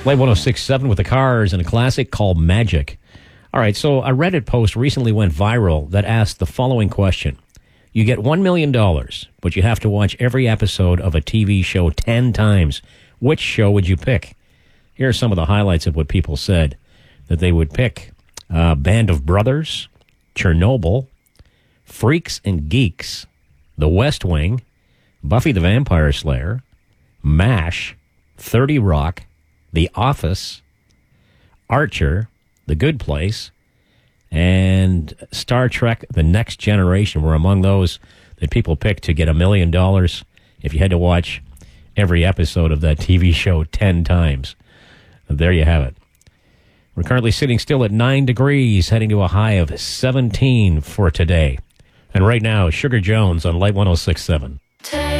Light 106.7 with the Cars and a classic called Magic. All right, so a Reddit post recently went viral that asked the following question. You get $1 million, but you have to watch every episode of a TV show 10 times. Which show would you pick? Here are some of the highlights of what people said that they would pick. Band of Brothers, Chernobyl, Freaks and Geeks, The West Wing, Buffy the Vampire Slayer, MASH, 30 Rock, The Office, Archer, The Good Place, and Star Trek The Next Generation were among those that people picked to get $1 million if you had to watch every episode of that TV show 10 times. There you have it. We're currently sitting still at 9 degrees, heading to a high of 17 for today. And right now, Sugar Jones on Light 106.7.